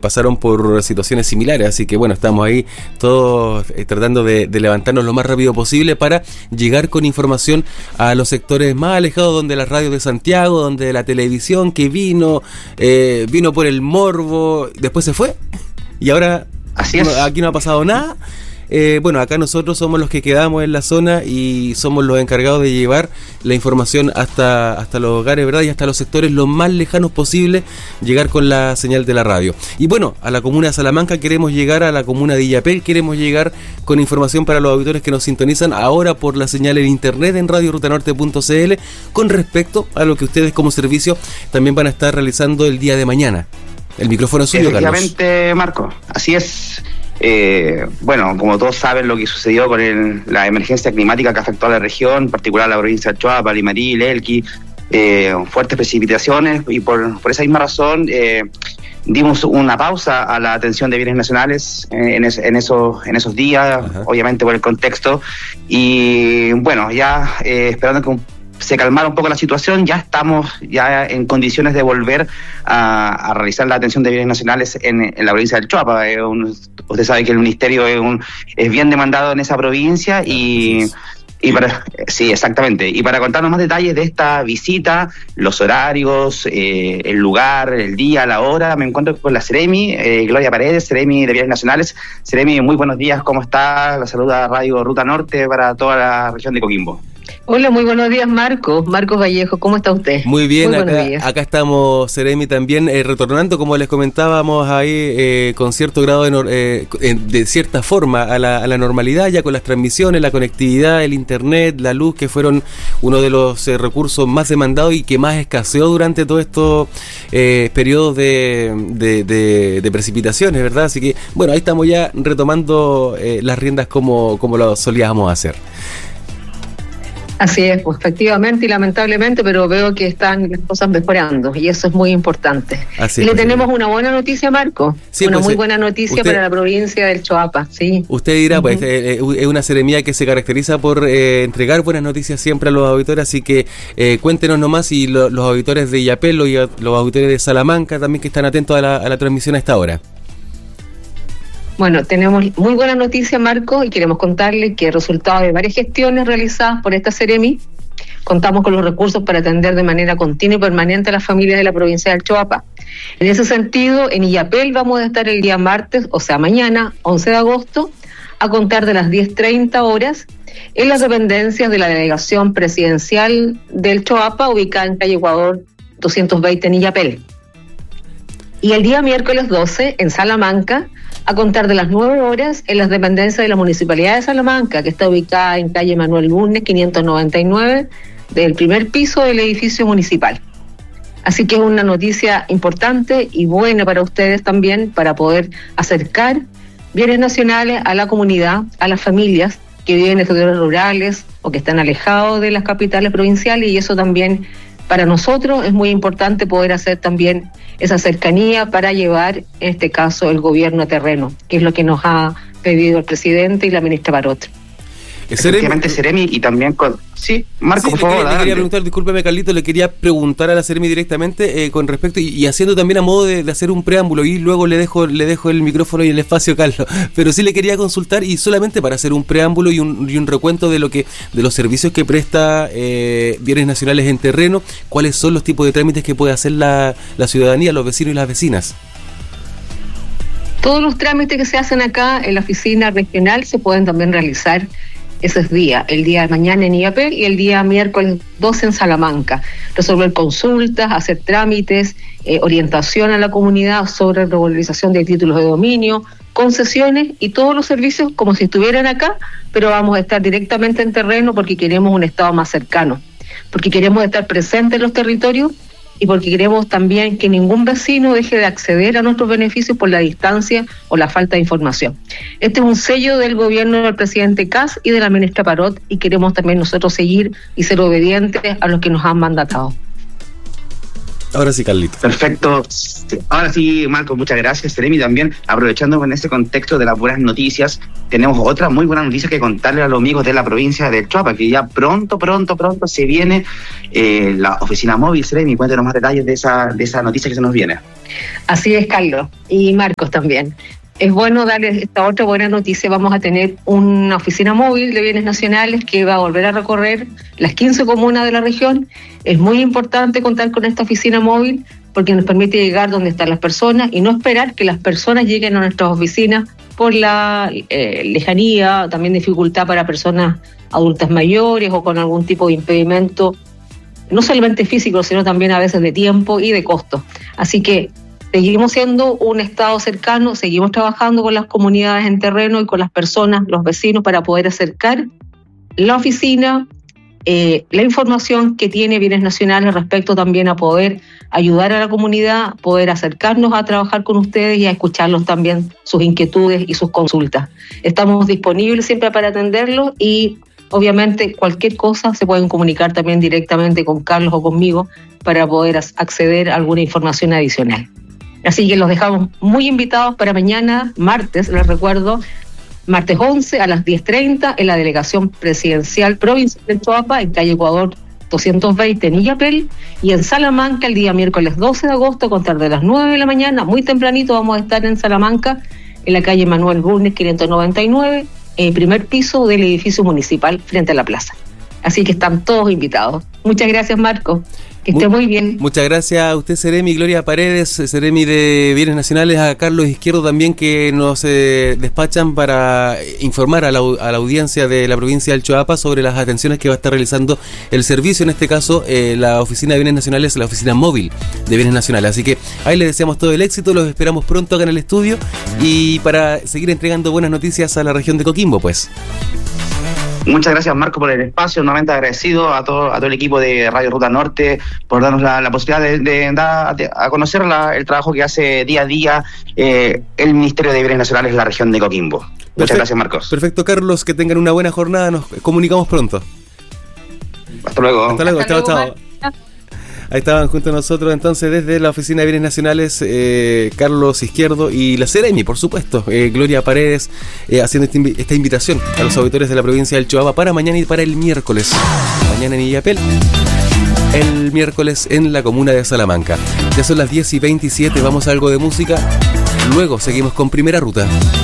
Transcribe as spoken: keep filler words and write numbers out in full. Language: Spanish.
pasaron por situaciones similares, así que bueno, estamos ahí todos eh, tratando de, de levantarnos lo más rápido posible para llegar con información a los sectores más alejados, donde las radios de Santiago, donde la televisión que vino, eh, vino por el morbo, después se fue, y ahora Así es. no, aquí no ha pasado nada. Eh, bueno, acá nosotros somos los que quedamos en la zona y somos los encargados de llevar la información hasta, hasta los hogares, ¿verdad? Y hasta los sectores lo más lejanos posible, llegar con la señal de la radio. Y bueno, a la comuna de Salamanca queremos llegar, a la comuna de Illapel queremos llegar con información para los auditores que nos sintonizan ahora por la señal en internet en radio ruta norte punto c l con respecto a lo que ustedes como servicio también van a estar realizando el día de mañana. El micrófono es suyo, Carlos. Efectivamente, Marco, así es. Eh, bueno, como todos saben lo que sucedió con el, la emergencia climática que afectó a la región, en particular a la provincia de Choapa, Limarí, Lelqui, eh, fuertes precipitaciones, y por, por esa misma razón eh, dimos una pausa a la atención de bienes nacionales en, es, en, esos, en esos días. Ajá. Obviamente por el contexto, y bueno, ya eh, esperando que un se calmara un poco la situación, ya estamos ya en condiciones de volver a, a realizar la atención de bienes nacionales en, en la provincia del Choapa. Eh, un, usted sabe que el ministerio es, un, es bien demandado en esa provincia y, y para, sí, exactamente. Y para contarnos más detalles de esta visita, los horarios, eh, el lugar, el día, la hora, me encuentro con la Seremi, eh, Gloria Paredes, Seremi de Bienes Nacionales. Seremi, muy buenos días, ¿cómo está? La saluda Radio Ruta Norte para toda la región de Coquimbo. Hola, muy buenos días, Marcos. Marcos Vallejo, ¿cómo está usted? Muy bien, muy acá, acá estamos, Seremi, también eh, retornando, como les comentábamos ahí, eh, con cierto grado de, eh, de cierta forma a la, a la normalidad, ya con las transmisiones, la conectividad, el internet, la luz, que fueron uno de los eh, recursos más demandados y que más escaseó durante todos estos eh, periodos de, de, de, de precipitaciones, ¿verdad? Así que, bueno, ahí estamos ya retomando eh, las riendas como, como lo solíamos hacer. Así es, pues efectivamente y lamentablemente, pero veo que están las cosas mejorando y eso es muy importante. Así y es, le tenemos una buena noticia, Marco, sí, una pues, muy buena noticia usted, para la provincia del Choapa, sí. Usted dirá, uh-huh. pues eh, es una seremía que se caracteriza por eh, entregar buenas noticias siempre a los auditores, así que eh, cuéntenos nomás, y lo, los auditores de Illapel y los auditores de Salamanca también que están atentos a la, a la transmisión a esta hora. Bueno, tenemos muy buena noticia, Marco, y queremos contarle que resultado de varias gestiones realizadas por esta Seremi, contamos con los recursos para atender de manera continua y permanente a las familias de la provincia del Choapa. En ese sentido, en Illapel vamos a estar el día martes, o sea mañana, once de agosto, a contar de las diez treinta horas, en las dependencias de la delegación presidencial del Choapa, ubicada en calle Ecuador doscientos veinte en Illapel. Y el día miércoles doce, en Salamanca, a contar de las nueve horas, en las dependencias de la Municipalidad de Salamanca, que está ubicada en calle Manuel Bulnes, quinientos noventa y nueve, del primer piso del edificio municipal. Así que es una noticia importante y buena para ustedes también, para poder acercar bienes nacionales a la comunidad, a las familias que viven en sectores rurales o que están alejados de las capitales provinciales, y eso también para nosotros es muy importante poder hacer también esa cercanía para llevar, en este caso, el gobierno a terreno, que es lo que nos ha pedido el presidente y la ministra Parot. Efectivamente, Seremi, y también con... Sí, Marco, sí, por favor. Quería, le quería preguntar, discúlpeme, Carlito, le quería preguntar a la Seremi directamente eh, con respecto, y, y haciendo también a modo de, de hacer un preámbulo, y luego le dejo le dejo el micrófono y el espacio a Carlos, pero sí le quería consultar, y solamente para hacer un preámbulo y un, y un recuento de lo que de los servicios que presta eh, Bienes Nacionales en terreno, cuáles son los tipos de trámites que puede hacer la, la ciudadanía, los vecinos y las vecinas. Todos los trámites que se hacen acá en la oficina regional se pueden también realizar esos días, el día de mañana en Illapel y el día miércoles doce en Salamanca. Resolver consultas, hacer trámites, eh, orientación a la comunidad sobre regularización de títulos de dominio, concesiones y todos los servicios como si estuvieran acá, pero vamos a estar directamente en terreno porque queremos un estado más cercano, porque queremos estar presentes en los territorios y porque queremos también que ningún vecino deje de acceder a nuestros beneficios por la distancia o la falta de información. Este es un sello del gobierno del presidente Kast y de la ministra Parot, y queremos también nosotros seguir y ser obedientes a los que nos han mandatado. Ahora sí, Carlito. Perfecto. Ahora sí, Marco, muchas gracias. Seremi, también, aprovechando con este contexto de las buenas noticias, tenemos otra muy buena noticia que contarle a los amigos de la provincia del Choapa, que ya pronto, pronto, pronto se viene eh, la oficina móvil. Seremi, cuéntenos más detalles de esa, de esa noticia que se nos viene. Así es, Carlos, y Marcos también. Es bueno darles esta otra buena noticia. Vamos a tener una oficina móvil de bienes nacionales que va a volver a recorrer las quince comunas de la región. Es muy importante contar con esta oficina móvil porque nos permite llegar donde están las personas y no esperar que las personas lleguen a nuestras oficinas por la eh, lejanía, también dificultad para personas adultas mayores o con algún tipo de impedimento, no solamente físico, sino también a veces de tiempo y de costo. Así que seguimos siendo un Estado cercano, seguimos trabajando con las comunidades en terreno y con las personas, los vecinos, para poder acercar la oficina, eh, la información que tiene Bienes Nacionales respecto también a poder ayudar a la comunidad, poder acercarnos a trabajar con ustedes y a escucharlos también, sus inquietudes y sus consultas. Estamos disponibles siempre para atenderlos y obviamente cualquier cosa se pueden comunicar también directamente con Carlos o conmigo para poder acceder a alguna información adicional. Así que los dejamos muy invitados para mañana, martes, les recuerdo, martes once a las diez treinta en la Delegación Presidencial Provincial del Choapa, en calle Ecuador doscientos veinte en Illapel, y en Salamanca el día miércoles doce de agosto, a contar de las nueve de la mañana, muy tempranito vamos a estar en Salamanca, en la calle Manuel Bulnes quinientos noventa y nueve, eh, primer piso del edificio municipal frente a la plaza. Así que están todos invitados. Muchas gracias, Marco. Que esté muy bien. Muchas gracias a usted, Seremi, Gloria Paredes, Seremi de Bienes Nacionales, a Carlos Izquierdo también, que nos eh, despachan para informar a la, a la audiencia de la provincia del Choapa sobre las atenciones que va a estar realizando el servicio, en este caso eh, la oficina de Bienes Nacionales, la oficina móvil de Bienes Nacionales. Así que ahí les deseamos todo el éxito, los esperamos pronto acá en el estudio y para seguir entregando buenas noticias a la región de Coquimbo, pues. Muchas gracias, Marco, por el espacio. Nuevamente agradecido a todo, a todo el equipo de Radio Ruta Norte por darnos la, la posibilidad de, de dar de, a conocer la, el trabajo que hace día a día eh, el Ministerio de Bienes Nacionales en la región de Coquimbo. Muchas Perfecto, gracias, Marcos. Perfecto, Carlos, que tengan una buena jornada. Nos comunicamos pronto. Hasta luego. Hasta luego, Hasta chao, luego, chao. Ahí estaban junto a nosotros entonces desde la Oficina de Bienes Nacionales eh, Carlos Izquierdo y la Seremi, por supuesto, eh, Gloria Paredes, eh, haciendo esta, invi- esta invitación a los auditores de la provincia del Choapa para mañana y para el miércoles. Mañana en Illapel, el miércoles en la comuna de Salamanca. Ya son las diez y veintisiete, vamos a algo de música, luego seguimos con Primera Ruta.